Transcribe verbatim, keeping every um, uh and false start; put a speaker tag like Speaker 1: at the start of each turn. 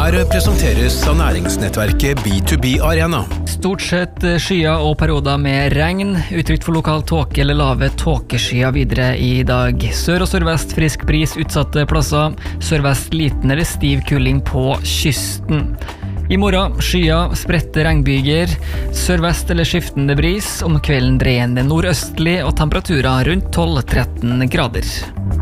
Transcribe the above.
Speaker 1: Her presenteres av næringsnettverket B to B Arena.
Speaker 2: Stort sett skyer og perioder med regn, utrygt for lokal tåke eller lave tåkeskyer videre i dag. Sør og sørvest frisk bris utsatte plasser, sørvest liten eller stiv kuling på kysten. I morgen skyer, spredte regnbyger, sørvest eller skiftende bris, om kvelden dreiende nordøstlig og temperaturer rundt tolv til tretten grader.